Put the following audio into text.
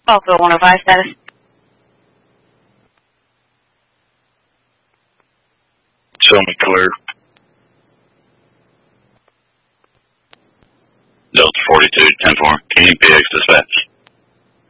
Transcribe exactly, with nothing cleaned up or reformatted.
Falkville one oh five status. Show me clear. Delta forty-two, ten four, King P X dispatch.